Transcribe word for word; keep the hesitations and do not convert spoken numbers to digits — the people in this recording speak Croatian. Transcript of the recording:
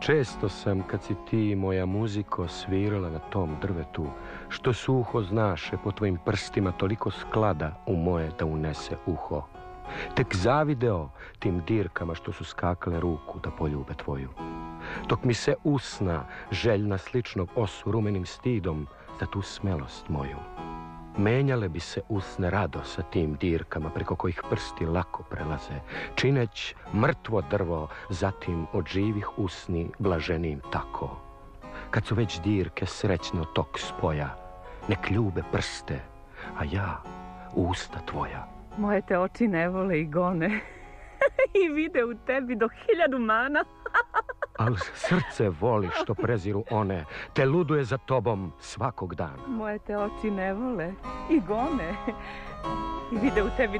Često sam, kad si ti, moja muziko, svirala na tom drvetu, što suho znaše po tvojim prstima toliko sklada u moje da unese uho. Tek zavideo tim dirkama što su skakale ruku da poljube tvoju. Dok mi se usna željna sličnog osu rumenim stidom za tu smelost moju. Menjale bi se usne rado sa tim dirkama preko kojih prsti lako prelaze, čineć mrtvo drvo zatim od živih usni blaženim tako. Kad su već dirke srećno tok spoja, nek ljube prste, a ja usta tvoja. Moje te oči ne vole i gone i vide u tebi do hiljadu mana. Al srce voli što preziru one, te luduje za tobom svakog dana. Moje te oči ne vole i gone i vide u tebi